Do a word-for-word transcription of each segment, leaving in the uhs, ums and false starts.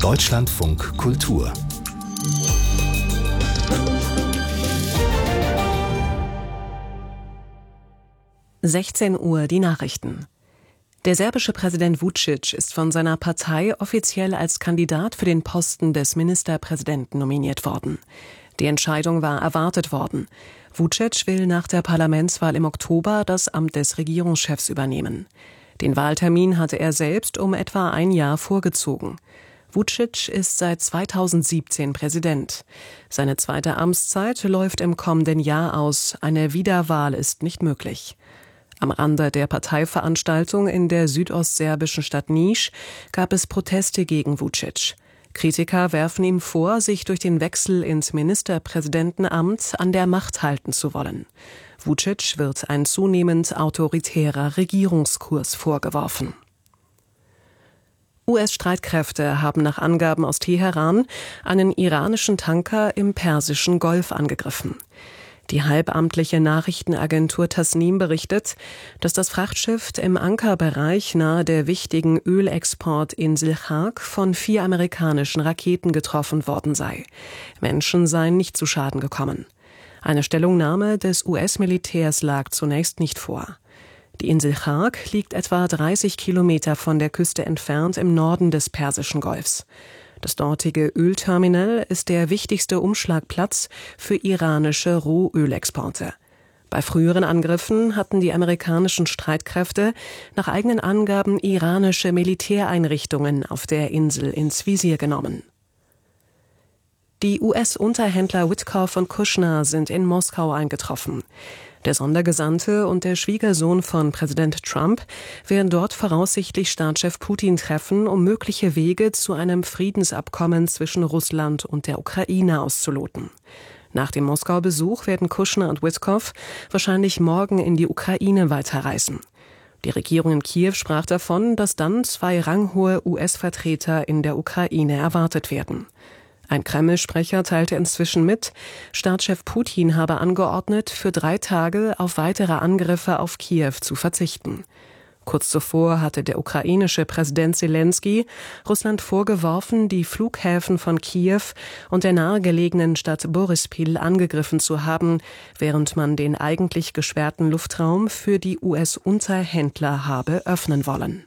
Deutschlandfunk Kultur. sechzehn Uhr die Nachrichten. Der serbische Präsident Vučić ist von seiner Partei offiziell als Kandidat für den Posten des Ministerpräsidenten nominiert worden. Die Entscheidung war erwartet worden. Vučić will nach der Parlamentswahl im Oktober das Amt des Regierungschefs übernehmen. Den Wahltermin hatte er selbst um etwa ein Jahr vorgezogen. Vučić ist seit zweitausendsiebzehn Präsident. Seine zweite Amtszeit läuft im kommenden Jahr aus. Eine Wiederwahl ist nicht möglich. Am Rande der Parteiveranstaltung in der südostserbischen Stadt Niš gab es Proteste gegen Vučić. Kritiker werfen ihm vor, sich durch den Wechsel ins Ministerpräsidentenamt an der Macht halten zu wollen. Vučić wird ein zunehmend autoritärer Regierungskurs vorgeworfen. U S-Streitkräfte haben nach Angaben aus Teheran einen iranischen Tanker im Persischen Golf angegriffen. Die halbamtliche Nachrichtenagentur Tasnim berichtet, dass das Frachtschiff im Ankerbereich nahe der wichtigen Ölexportinsel Chag von vier amerikanischen Raketen getroffen worden sei. Menschen seien nicht zu Schaden gekommen. Eine Stellungnahme des U S-Militärs lag zunächst nicht vor. Die Insel Chag liegt etwa dreißig Kilometer von der Küste entfernt im Norden des Persischen Golfs. Das dortige Ölterminal ist der wichtigste Umschlagplatz für iranische Rohölexporte. Bei früheren Angriffen hatten die amerikanischen Streitkräfte nach eigenen Angaben iranische Militäreinrichtungen auf der Insel ins Visier genommen. Die U S-Unterhändler Witkoff und Kushner sind in Moskau eingetroffen. Der Sondergesandte und der Schwiegersohn von Präsident Trump werden dort voraussichtlich Staatschef Putin treffen, um mögliche Wege zu einem Friedensabkommen zwischen Russland und der Ukraine auszuloten. Nach dem Moskau-Besuch werden Kushner und Witkoff wahrscheinlich morgen in die Ukraine weiterreisen. Die Regierung in Kiew sprach davon, dass dann zwei ranghohe U S-Vertreter in der Ukraine erwartet werden. Ein Kreml-Sprecher teilte inzwischen mit, Staatschef Putin habe angeordnet, für drei Tage auf weitere Angriffe auf Kiew zu verzichten. Kurz zuvor hatte der ukrainische Präsident Selenskyj Russland vorgeworfen, die Flughäfen von Kiew und der nahegelegenen Stadt Boryspil angegriffen zu haben, während man den eigentlich gesperrten Luftraum für die U S-Unterhändler habe öffnen wollen.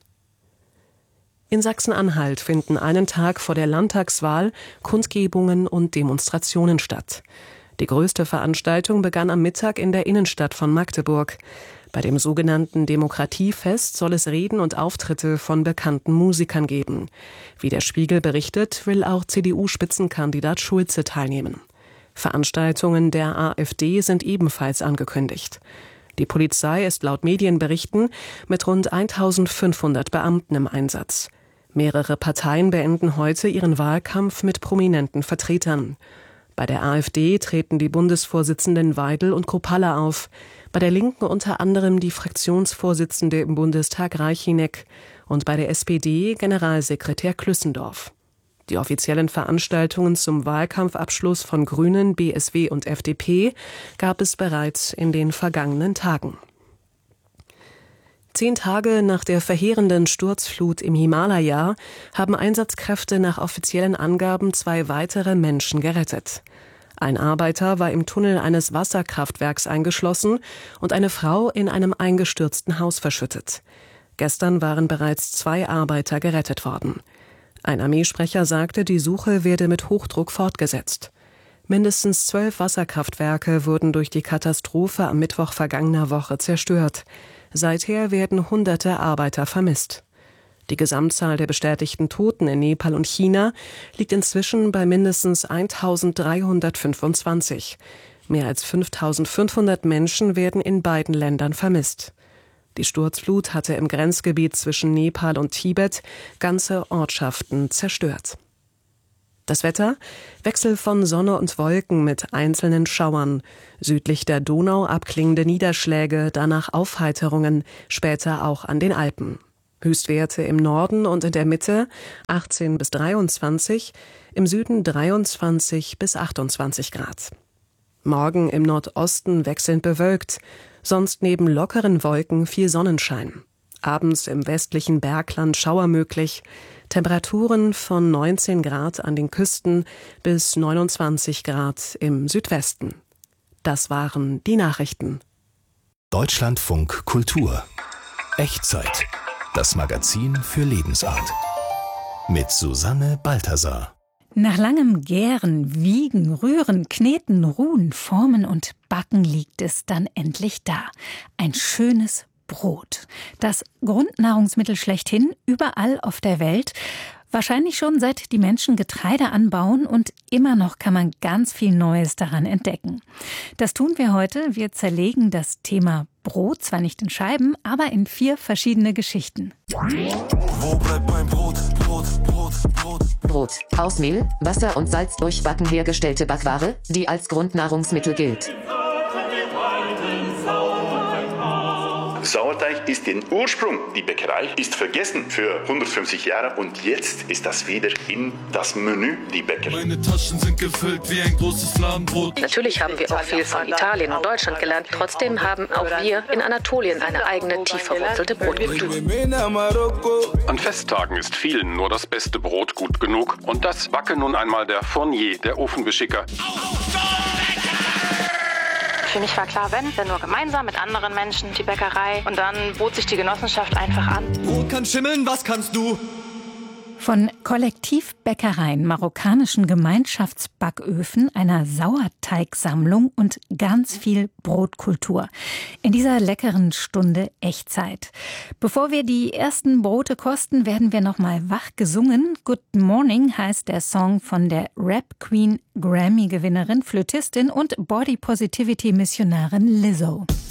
In Sachsen-Anhalt finden einen Tag vor der Landtagswahl Kundgebungen und Demonstrationen statt. Die größte Veranstaltung begann am Mittag in der Innenstadt von Magdeburg. Bei dem sogenannten Demokratiefest soll es Reden und Auftritte von bekannten Musikern geben. Wie der Spiegel berichtet, will auch C D U-Spitzenkandidat Schulze teilnehmen. Veranstaltungen der AfD sind ebenfalls angekündigt. Die Polizei ist laut Medienberichten mit rund eintausendfünfhundert Beamten im Einsatz. Mehrere Parteien beenden heute ihren Wahlkampf mit prominenten Vertretern. Bei der AfD treten die Bundesvorsitzenden Weidel und Kruppalla auf, bei der Linken unter anderem die Fraktionsvorsitzende im Bundestag Reichinek und bei der S P D Generalsekretär Klüssendorf. Die offiziellen Veranstaltungen zum Wahlkampfabschluss von Grünen, B S W und F D P gab es bereits in den vergangenen Tagen. Zehn Tage nach der verheerenden Sturzflut im Himalaya haben Einsatzkräfte nach offiziellen Angaben zwei weitere Menschen gerettet. Ein Arbeiter war im Tunnel eines Wasserkraftwerks eingeschlossen und eine Frau in einem eingestürzten Haus verschüttet. Gestern waren bereits zwei Arbeiter gerettet worden. Ein Armeesprecher sagte, die Suche werde mit Hochdruck fortgesetzt. Mindestens zwölf Wasserkraftwerke wurden durch die Katastrophe am Mittwoch vergangener Woche zerstört. Seither werden hunderte Arbeiter vermisst. Die Gesamtzahl der bestätigten Toten in Nepal und China liegt inzwischen bei mindestens eintausenddreihundertfünfundzwanzig. Mehr als fünftausendfünfhundert Menschen werden in beiden Ländern vermisst. Die Sturzflut hatte im Grenzgebiet zwischen Nepal und Tibet ganze Ortschaften zerstört. Das Wetter: Wechsel von Sonne und Wolken mit einzelnen Schauern. Südlich der Donau abklingende Niederschläge, danach Aufheiterungen, später auch an den Alpen. Höchstwerte im Norden und in der Mitte achtzehn bis dreiundzwanzig, im Süden dreiundzwanzig bis achtundzwanzig Grad. Morgen im Nordosten wechselnd bewölkt, sonst neben lockeren Wolken viel Sonnenschein. Abends im westlichen Bergland Schauer möglich, Temperaturen von neunzehn Grad an den Küsten bis neunundzwanzig Grad im Südwesten. Das waren die Nachrichten. Deutschlandfunk Kultur. Echtzeit. Das Magazin für Lebensart. Mit Susanne Balthasar. Nach langem Gären, Wiegen, Rühren, Kneten, Ruhen, Formen und Backen liegt es dann endlich da. Ein schönes Brot. Das Grundnahrungsmittel schlechthin, überall auf der Welt. Wahrscheinlich schon seit die Menschen Getreide anbauen und immer noch kann man ganz viel Neues daran entdecken. Das tun wir heute. Wir zerlegen das Thema Brot, zwar nicht in Scheiben, aber in vier verschiedene Geschichten. Wo bleibt mein Brot, Brot, Brot, Brot? Brot, aus Mehl, Wasser und Salz durch Backen hergestellte Backware, die als Grundnahrungsmittel gilt. Sauerteig ist den Ursprung. Die Bäckerei ist vergessen für hundertfünfzig Jahre und jetzt ist das wieder in das Menü, die Bäckerei. Meine Taschen sind gefüllt wie ein großes Ladenbrot. Natürlich haben wir auch viel von Italien und Deutschland gelernt. Trotzdem haben auch wir in Anatolien eine eigene, tief verwurzelte Brotkultur. An Festtagen ist vielen nur das beste Brot gut genug. Und das backe nun einmal der Fournier, der Ofenbeschicker. Für mich war klar, wenn, dann nur gemeinsam mit anderen Menschen die Bäckerei. Und dann bot sich die Genossenschaft einfach an. Brot kann schimmeln, was kannst du? Von Kollektivbäckereien, marokkanischen Gemeinschaftsbacköfen, einer Sauerteigsammlung und ganz viel Brotkultur. In dieser leckeren Stunde Echtzeit. Bevor wir die ersten Brote kosten, werden wir noch mal wach gesungen. Good Morning heißt der Song von der Rap-Queen, Grammy-Gewinnerin, Flötistin und Body-Positivity-Missionarin Lizzo.